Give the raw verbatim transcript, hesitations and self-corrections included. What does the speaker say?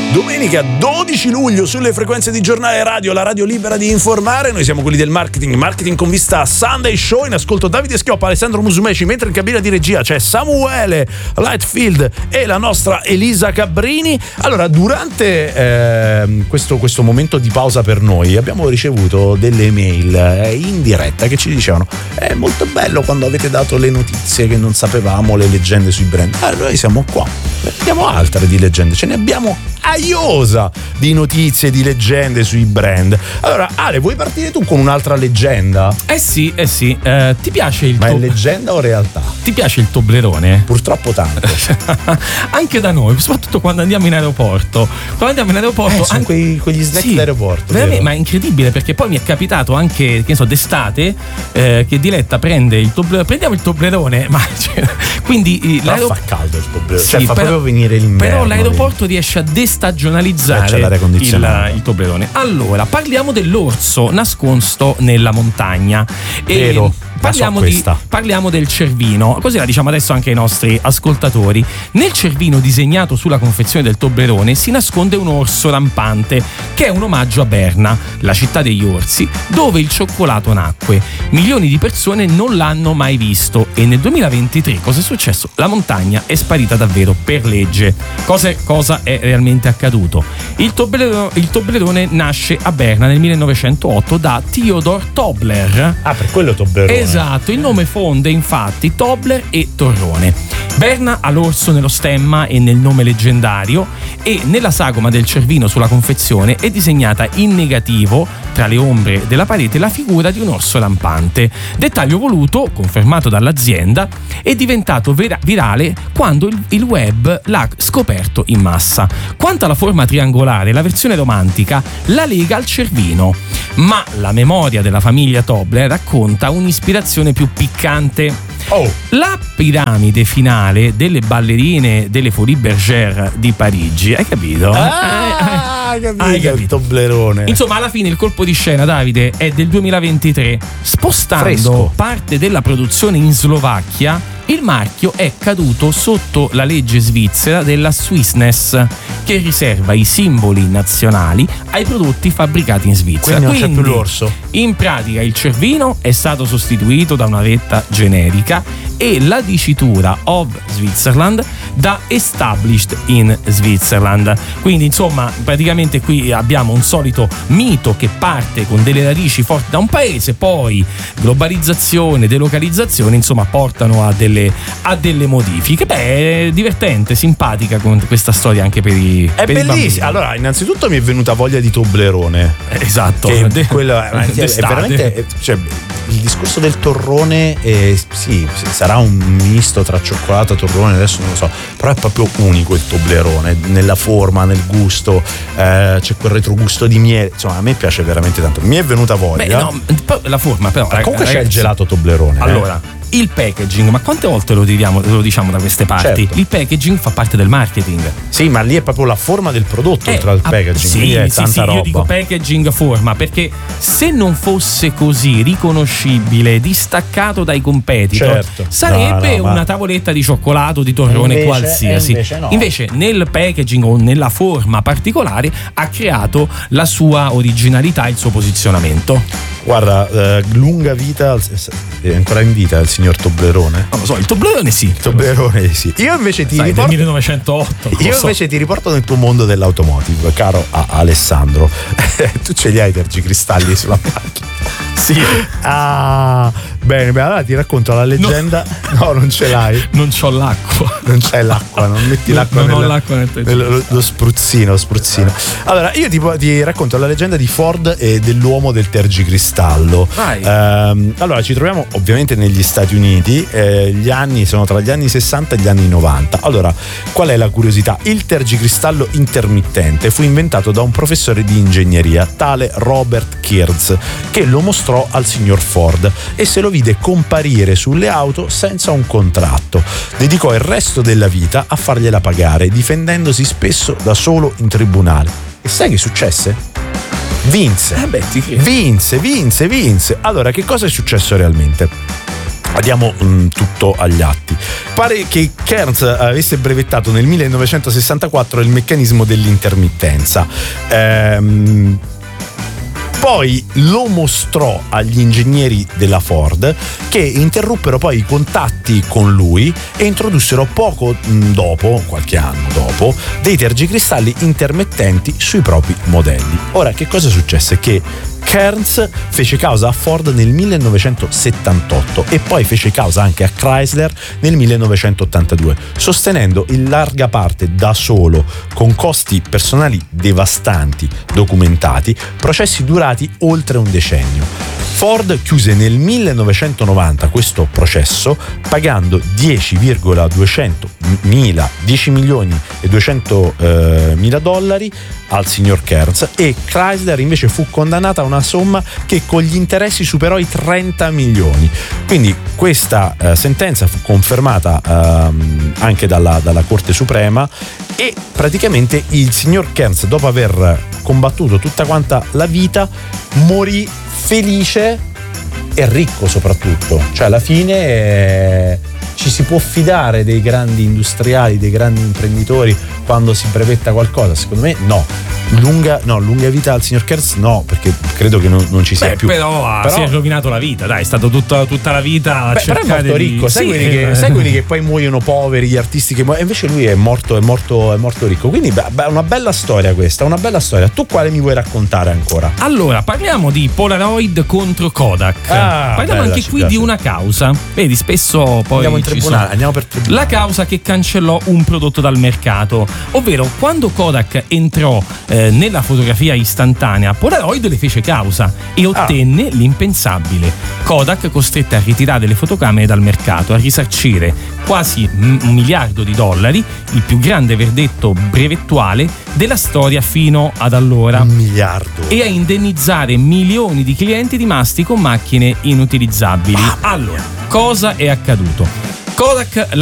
Domenica dodici luglio sulle frequenze di Giornale Radio, la radio libera di informare. Noi siamo quelli del marketing, marketing con vista a Sunday Show. In ascolto Davide Schioppa, Alessandro Musumeci, mentre in cabina di regia c'è Samuele Lightfield e la nostra Elisa Cabrini. Allora, durante eh, questo, questo momento di pausa per noi abbiamo ricevuto delle email eh, in diretta che ci dicevano: è molto bello quando avete dato le notizie che non sapevamo, le leggende sui brand. Allora noi siamo qua, abbiamo altre di leggende, ce ne abbiamo a iosa di notizie, di leggende sui brand. Allora, Ale, vuoi partire tu con un'altra leggenda? Eh sì, eh sì. Eh, ti piace il Ma to- è leggenda o realtà? Ti piace il Toblerone? Purtroppo tanto. Anche da noi, soprattutto quando andiamo in aeroporto. Quando andiamo in aeroporto, Eh, sono anche... quei, quegli snack sì, d'aeroporto. veramente, vero? ma è incredibile, perché poi mi è capitato anche, che ne so, d'estate, eh, che Diletta prende il Toblerone. Prendiamo il Toblerone, ma cioè, quindi Però l'aeroporto fa caldo il Toblerone, sì, cioè fa però, proprio venire l'inverno. però l'aeroporto riesce a destagionalizzare c'è l'aria condizionata. il, il Toblerone. Allora, parliamo dell'orso nascosto nella montagna. Vero, E parliamo, so di, questa. parliamo del cervino, così la diciamo adesso anche ai nostri ascoltatori. Nel cervino disegnato sulla confezione del Toblerone si nasconde un orso rampante, che è un omaggio a Berna, la città degli orsi, dove il cioccolato nacque. Milioni di persone non l'hanno mai visto e nel duemilaventitré cosa è successo? La montagna è sparita davvero per legge. Cosa, cosa è realmente accaduto? Il Toblerone, il Toblerone nasce a Berna nel millenovecentootto da Theodor Tobler. Ah, per quello Toblerone. Esatto, il nome fonde infatti Tobler e Torrone. Berna ha l'orso nello stemma e nel nome leggendario, e nella sagoma del cervino sulla confezione è disegnata in negativo, tra le ombre della parete, la figura di un orso rampante. Dettaglio voluto, confermato dall'azienda, è diventato vera- virale quando il, il web l'ha scoperto in massa. Quanto alla forma triangolare, la versione romantica la lega al cervino, ma la memoria della famiglia Tobler racconta un'ispirazione più piccante. Oh, La piramide finale delle ballerine delle Folies Bergère di Parigi, hai capito? ah, Eh, eh, capito, hai capito. il Toblerone. Insomma, alla fine il colpo di scena, Davide, è del duemilaventitré. Spostando Fresco. parte della produzione in Slovacchia, il marchio è caduto sotto la legge svizzera della Swissness, che riserva i simboli nazionali ai prodotti fabbricati in Svizzera. Quindi non c'è più l'orso. In pratica il cervino è stato sostituito da una vetta generica e la dicitura of Switzerland da established in Switzerland. Quindi insomma, praticamente qui abbiamo un solito mito che parte con delle radici forti da un paese, poi globalizzazione, delocalizzazione, insomma portano a delle, a delle modifiche. Beh, è divertente, simpatica con questa storia anche per i È per i bambini. bellissimo. Allora, innanzitutto mi è venuta voglia di Toblerone. Esatto. Che De- quello è, è d'estate. veramente è- cioè, il discorso del torrone è, sì, sarà un misto tra cioccolato e torrone, adesso non lo so, però è proprio unico il Toblerone nella forma, nel gusto, eh, c'è quel retrogusto di miele, insomma a me piace veramente tanto, mi è venuta voglia. Beh, no, poi la forma però, Ma comunque c'è il ragazzi, gelato Toblerone. eh. Allora, il packaging, ma quante volte lo diciamo, lo diciamo da queste parti? Certo. Il packaging fa parte del marketing. Sì, ma lì è proprio la forma del prodotto Eh, tra il ah, packaging, sì, quindi è sì, tanta sì, roba. io dico packaging forma, perché se non fosse così riconoscibile, distaccato dai competitor, Certo. sarebbe No, no, ma- una tavoletta di cioccolato, di torrone Invece- qualsiasi. invece no. Invece nel packaging o nella forma particolare ha creato la sua originalità, il suo posizionamento. Guarda, eh, lunga vita, al- è ancora in vita il signor Toblerone? Non lo so, il Toblerone sì. Toblerone sì. Io invece ti Sai, del riporto millenovecentootto. non Io lo so. invece ti riporto nel tuo mondo dell'automotive, caro a- Alessandro. Tu ce li hai i tergicristalli sulla macchina? Sì. Ah, bene, bene, allora ti racconto la leggenda. No, non ce l'hai. Non c'ho l'acqua. Non c'è l'acqua, non metti Non- l'acqua non ho nella- l'acqua nel nel- lo, lo spruzzino, lo spruzzino. Allora, io ti, ti racconto la leggenda di Ford e dell'uomo del tergicristallo. Vai. Ehm, allora, ci troviamo ovviamente negli Stati Uniti, eh, gli anni sono tra gli anni sessanta e gli anni novanta. Allora, qual è la curiosità? Il tergicristallo intermittente fu inventato da un professore di ingegneria, tale Robert Kearns, che lo mostrò al signor Ford e se lo vide comparire sulle auto senza un contratto. Dedicò il resto della vita a fargliela pagare, difendendosi spesso da solo in tribunale. E sai che successe? Vinse. Eh beh, ti credo. Vinse, vinse, vinse. Allora, che cosa è successo realmente? Diamo mh, tutto agli atti. Pare che Kearns avesse brevettato nel millenovecentosessantaquattro il meccanismo dell'intermittenza. Ehm, Poi lo mostrò agli ingegneri della Ford, che interruppero poi i contatti con lui e introdussero poco dopo, qualche anno dopo, dei tergicristalli intermittenti sui propri modelli. Ora, che cosa successe? Che Kearns fece causa a Ford nel millenovecentosettantotto e poi fece causa anche a Chrysler nel millenovecentottantadue, sostenendo in larga parte da solo, con costi personali devastanti documentati, processi durati oltre un decennio. Ford chiuse nel millenovecentonovanta questo processo pagando dieci milioni e duecento mila dollari al signor Kearns, e Chrysler invece fu condannata a una somma che con gli interessi superò i trenta milioni. Quindi questa eh, sentenza fu confermata ehm, anche dalla, dalla Corte Suprema, e praticamente il signor Kearns, dopo aver combattuto tutta quanta la vita, morì felice e ricco soprattutto. Cioè alla fine eh, ci si può fidare dei grandi industriali, dei grandi imprenditori quando si brevetta qualcosa? Secondo me no. Lunga, no, lunga vita al signor Kearns no, perché credo che non, non ci sia. Beh, più. Però, però si è rovinato la vita, dai, è stato tutta, tutta la vita a beh, cercare però è morto di... ricco, sai, sì, quelli che, sai quelli che poi muoiono poveri, gli artisti che muoiono, e invece lui è morto, è morto, è morto ricco. Quindi beh, una bella storia questa, una bella storia. Tu quale mi vuoi raccontare ancora? Allora, parliamo di Polaroid contro Kodak. Ah, parliamo bella, anche qui piace. di una causa. Vedi, spesso poi Andiamo in ci tribunale, sono... andiamo per tribunale. La causa che cancellò un prodotto dal mercato, ovvero quando Kodak entrò eh, nella fotografia istantanea, Polaroid le fece causa e ottenne ah. l'impensabile. Kodak costrette a ritirare le fotocamere dal mercato, a risarcire quasi un miliardo di dollari, il più grande verdetto brevettuale della storia fino ad allora. Un miliardo. E a indennizzare milioni di clienti rimasti con macchine inutilizzabili. Ah. Allora, cosa è accaduto? Kodak